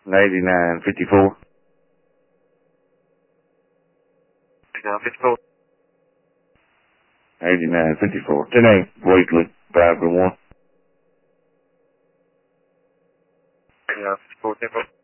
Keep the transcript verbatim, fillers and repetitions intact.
eighty-nine fifty-four. eighty-nine fifty-four. eighty-nine fifty-four. ten eight weekly, five to one. eighty-nine fifty-four, ten four.